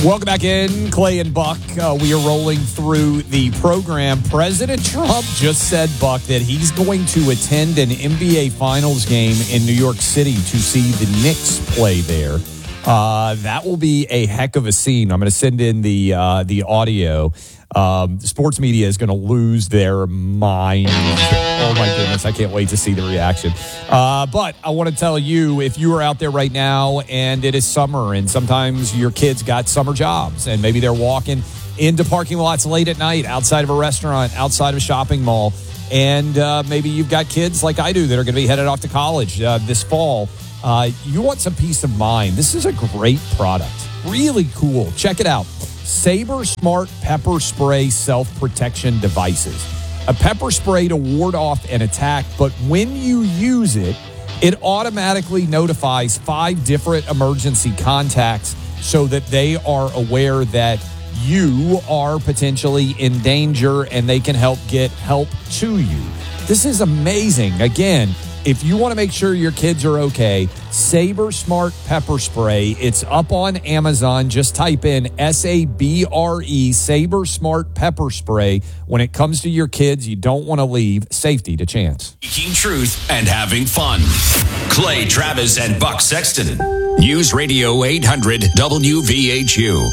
Welcome back in, Clay and Buck. We are rolling through the program. President Trump just said, Buck, that he's going to attend an NBA Finals game in New York City to see the Knicks play there. That will be a heck of a scene. I'm going to send in the audio. Sports media is going to lose their mind. Oh, my goodness. I can't wait to see the reaction. But I want to tell you, if you are out there right now and it is summer and sometimes your kids got summer jobs and maybe they're walking into parking lots late at night outside of a restaurant, outside of a shopping mall, and maybe you've got kids like I do that are going to be headed off to college this fall, you want some peace of mind. This is a great product. Really cool. Check it out. Sabre Smart Pepper Spray Self-Protection Devices. A pepper spray to ward off an attack, but when you use it, it automatically notifies 5 different emergency contacts so that they are aware that you are potentially in danger and they can help get help to you. This is amazing. Again, if you want to make sure your kids are okay, Sabre Smart Pepper Spray. It's up on Amazon. Just type in SABRE, Sabre Smart Pepper Spray. When it comes to your kids, you don't want to leave safety to chance. Speaking truth and having fun. Clay Travis and Buck Sexton. News Radio 800 WVHU.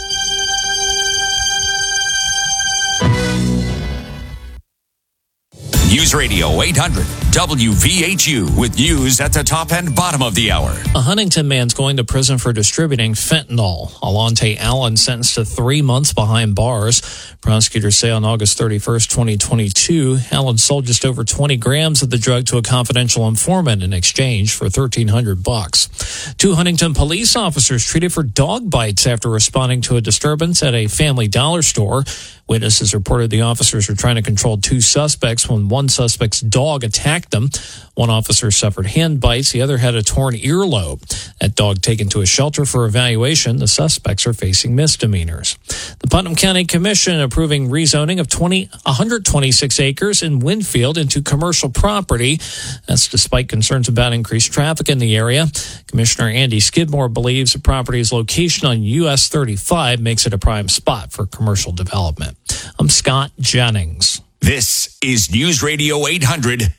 News Radio 800 WVHU with news at the top and bottom of the hour. A Huntington man's going to prison for distributing fentanyl. Alante Allen sentenced to 3 months behind bars. Prosecutors say on August 31st, 2022, Allen sold just over 20 grams of the drug to a confidential informant in exchange for $1,300. 2 Huntington police officers treated for dog bites after responding to a disturbance at a Family Dollar store. Witnesses reported the officers were trying to control 2 suspects when one suspect's dog attacked them. One officer suffered hand bites. The other had a torn earlobe. That dog taken to a shelter for evaluation. The suspects are facing misdemeanors. The Putnam County Commission approving rezoning of 126 acres in Winfield into commercial property. That's despite concerns about increased traffic in the area. Commissioner Andy Skidmore believes the property's location on US 35 makes it a prime spot for commercial development. I'm Scott Jennings. This is News Radio 800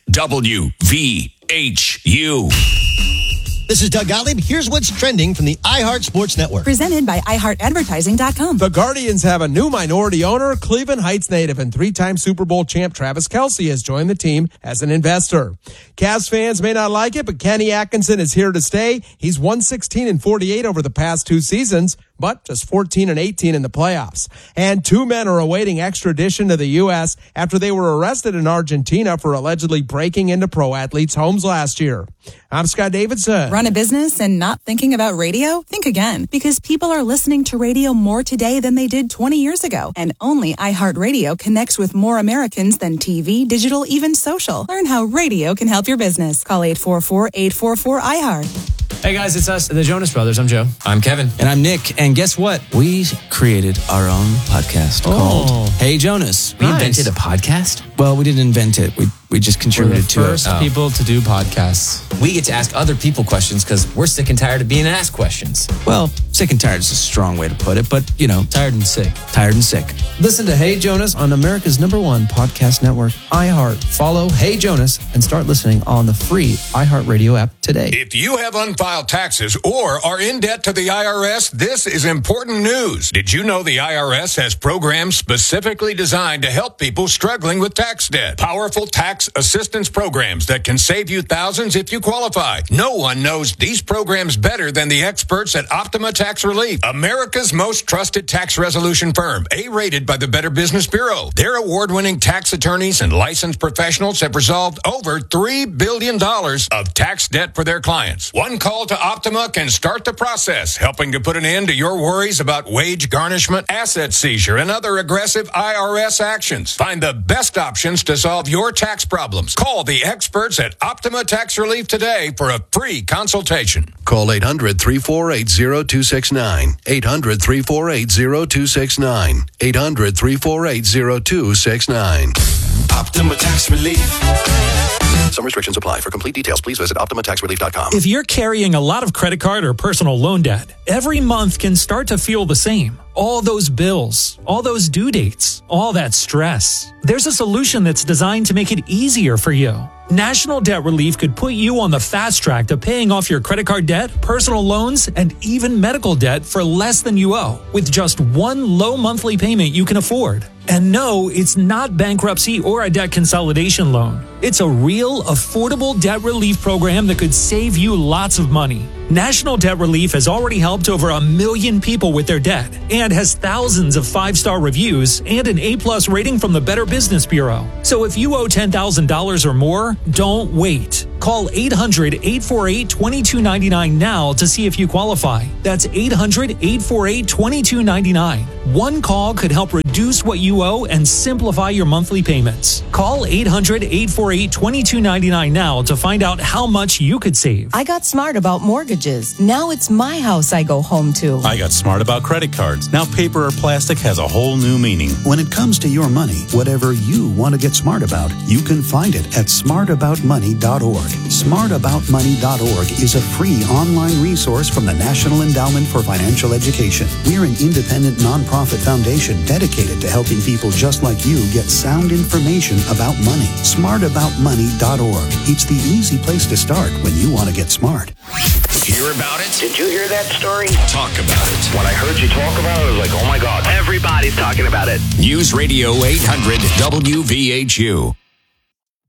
WVHU. This is Doug Gottlieb. Here's what's trending from the iHeart Sports Network. Presented by iHeartAdvertising.com. The Guardians have a new minority owner. Cleveland Heights native and 3-time Super Bowl champ Travis Kelce has joined the team as an investor. Cavs fans may not like it, but Kenny Atkinson is here to stay. He's won 16-48 over the past 2 seasons, but just 14-18 in the playoffs. And 2 men are awaiting extradition to the U.S. after they were arrested in Argentina for allegedly breaking into pro athletes' homes last year. I'm Scott Davidson. Run a business and not thinking about radio? Think again, because people are listening to radio more today than they did 20 years ago. And only iHeartRadio connects with more Americans than TV, digital, even social. Learn how radio can help your business. Call 844-844-iHeart. Hey guys, it's us, the Jonas Brothers. I'm Joe. I'm Kevin. And I'm Nick. And guess what? We created our own podcast called Hey Jonas. We invented a podcast? Well, we didn't invent it. We just contributed to it. We're the first people to do podcasts. We get to ask other people questions because we're sick and tired of being asked questions. Well, sick and tired is a strong way to put it, but, you know. Tired and sick. Tired and sick. Listen to Hey Jonas on America's #1 podcast network, iHeart. Follow Hey Jonas and start listening on the free iHeartRadio app today. If you have unfiled taxes or are in debt to the IRS, this is important news. Did you know the IRS has programs specifically designed to help people struggling with tax debt? Powerful tax assistance programs that can save you thousands if you qualify. No one knows these programs better than the experts at Optima Tax Relief, America's most trusted tax resolution firm, A-rated by the Better Business Bureau. Their award-winning tax attorneys and licensed professionals have resolved over $3 billion of tax debt for their clients. One call to Optima can start the process, helping to put an end to your worries about wage garnishment, asset seizure, and other aggressive IRS actions. Find the best options to solve your tax problems. Call the experts at Optima Tax Relief today for a free consultation. Call 800-348-0269. 800-348-0269. 800-348-0269. Optima Tax Relief. Some restrictions apply. For complete details, please visit OptimaTaxRelief.com. If you're carrying a lot of credit card or personal loan debt, every month can start to feel the same. All those bills, all those due dates, all that stress. There's a solution that's designed to make it easier for you. National Debt Relief could put you on the fast track to paying off your credit card debt, personal loans, and even medical debt for less than you owe, with just one low monthly payment you can afford. And no, it's not bankruptcy or a debt consolidation loan. It's a real, affordable debt relief program that could save you lots of money. National Debt Relief has already helped over 1 million people with their debt and has thousands of 5-star reviews and an A+ rating from the Better Business Bureau. So if you owe $10,000 or more, don't wait. Call 800-848-2299 now to see if you qualify. That's 800-848-2299. One call could help reduce what you owe and simplify your monthly payments. Call 800-848-2299 now to find out how much you could save. I got smart about mortgages. Now it's my house I go home to. I got smart about credit cards. Now paper or plastic has a whole new meaning. When it comes to your money, whatever you want to get smart about, you can find it at smartaboutmoney.org. Smartaboutmoney.org is a free online resource from the National Endowment for Financial Education. We're an independent nonprofit foundation dedicated to helping people just like you get sound information about money. Smartaboutmoney.org. It's the easy place to start when you want to get smart. Hear about it? Did you hear that story? Talk about it. When I heard you talk about it, I was like, oh my God. Everybody's talking about it. News Radio 800 WVHU.